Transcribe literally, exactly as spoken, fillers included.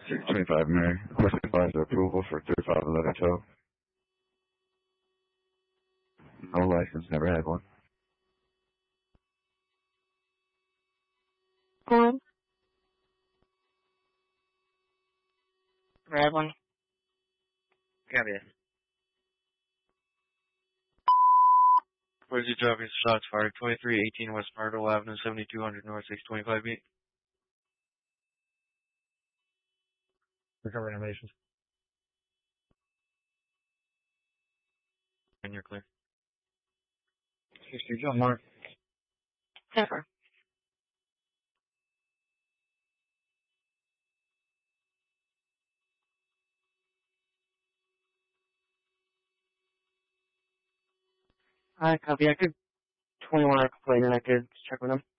six twenty-five Mary. Request advisor approval for thirty-five eleven tow. No license, never had one. One. Red one. Got it. Where's your driving shots fired? twenty-three eighteen West Myrtle Avenue, seventy-two hundred North, six twenty-five beat. Recover animations. And you're clear. sixty John Mark. Never. I copy. I could twenty-one hour complaint and I could check with him.